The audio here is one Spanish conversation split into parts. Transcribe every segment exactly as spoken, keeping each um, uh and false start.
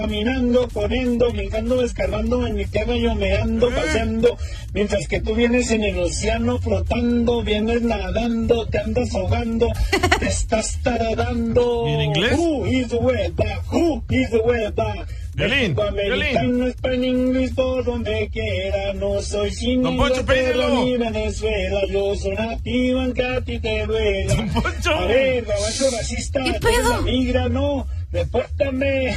caminando, corriendo, brincando, escarbando, en mi tierra yo me ando paseando, mientras que tú vienes en el océano flotando, vienes nadando, te andas ahogando, te estás taradando. ¿En inglés? Who is the way back? Who is the way back? Violín, Americano, español, inglés, por donde quiera, no soy sin Inglaterra ni Venezuela, yo soy nativo en que a ti te duela. A ver, gabacho racista, ¿qué pedo? la migra, no, repórtame.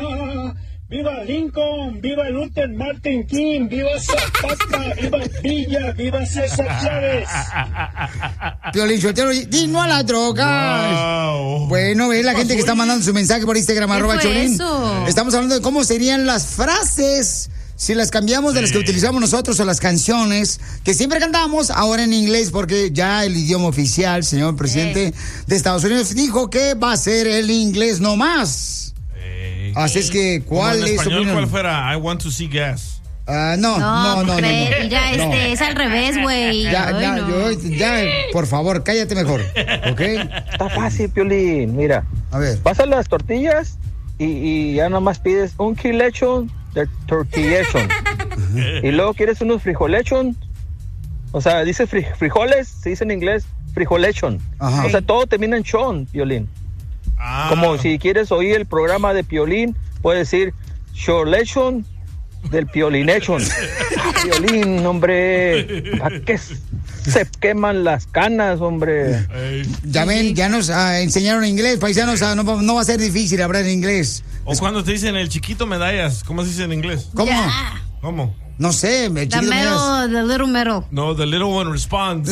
¡Viva Lincoln! ¡Viva Luther Martin King! ¡Viva Zapata! ¡Viva Villa! ¡Viva César Chávez! Piolín Sotelo, ¡di no a las drogas! Wow. Bueno, ve la gente que está mandando su mensaje por Instagram, arroba Piolín. Estamos hablando de cómo serían las frases si las cambiamos de las que utilizamos nosotros o las canciones que siempre cantamos, ahora en inglés, porque ya el idioma oficial, señor presidente sí. de Estados Unidos, dijo que va a ser el inglés nomás. Así es que, ¿cuál en es español, tu ¿cuál fuera? I want to see gas. Uh, no, no, no, no, no, no. Ya, este, no. es al revés, güey. Ya, Ay, ya, no. yo, ya, por favor, cállate mejor, ¿ok? Está fácil, Piolín, mira. A ver. Vas a las tortillas y, y ya nomás pides un kilechon de tortillechon. Y luego quieres unos frijolechon. O sea, dice fri frijoles, se dice en inglés frijolechon. Ajá. O sea, todo termina en chon, Piolín. Ah. Como si quieres oír el programa de Piolín, puedes decir Cholechon del Piolinechon. Piolín, hombre, ¿para qué se queman las canas, hombre? Ya ven, ya nos uh, enseñaron inglés, paisanos, uh, no, no va a ser difícil hablar en inglés. O es cuando te dicen el chiquito medallas, ¿cómo se dice en inglés? ¿Cómo? Yeah. ¿Cómo? No sé, the medal, the little medal. No, the little one responds.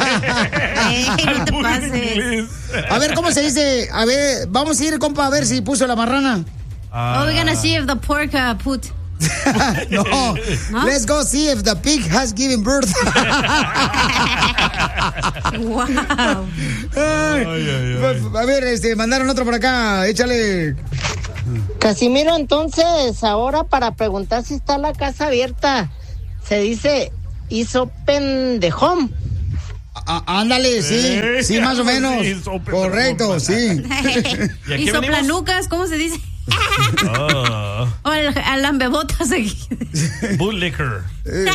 Hey, no te pases. A ver, ¿cómo se dice? A ver, vamos a ir, compa, a ver si puso la marrana. Uh, oh, we're gonna see if the pork uh, put. no. no, let's go see if the pig has given birth. Wow. Ay, ay, ay. A ver, este, mandaron otro por acá, échale. Casimiro, entonces, ahora para preguntar si está la casa abierta, se dice hizo pendejón. Ándale, sí, eh, sí, más o menos. Sí, correcto, sí. ¿Y soplanucas? ¿Cómo se dice? Oh. O al, al lambebotas. Bootlicker.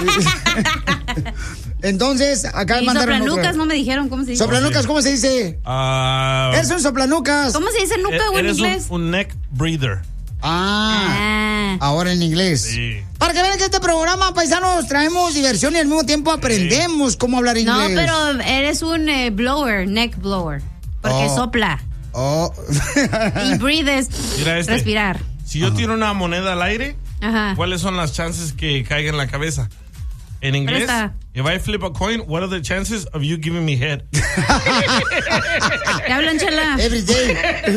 Entonces, acá y mandaron. Soplanucas, no me dijeron cómo se dice. Soplanucas, ¿cómo se dice? Uh, es un soplanucas. ¿Cómo se dice nuca o en inglés? Un, un neck breather. Ah, ah, ahora en inglés. Sí. Para que vean que este programa, paisanos, traemos diversión y al mismo tiempo aprendemos sí. cómo hablar inglés. No, pero eres un eh, blower, neck blower, porque oh. sopla. Oh. Y breathe es este. respirar. Si yo Ajá. tiro una moneda al aire, Ajá. ¿cuáles son las chances que caiga en la cabeza? En inglés, Presta. if I flip a coin, what are the chances of you giving me head? ¿Te hablan, Chela? Every day.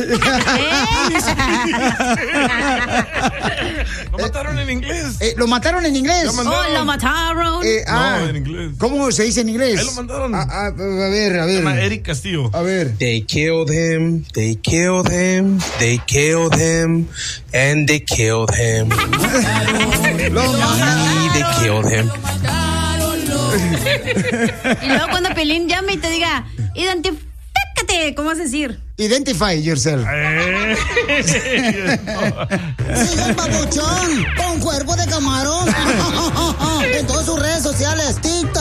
Lo mataron en inglés. Eh, ¿Lo mataron en inglés? Oh, lo mataron. Eh, ah, no, en inglés. ¿Cómo se dice en inglés? Ahí lo mandaron. A, a, a ver, a ver. Se llama Eric Castillo. A ver. They killed him, they killed him, they killed him, and they killed him. Lo y they killed him. Y luego cuando Pelín llame y te diga, identifícate, ¿cómo vas a decir? Identify yourself. Sigue el babuchón con cuerpo de camarón en todas sus redes sociales, TikTok,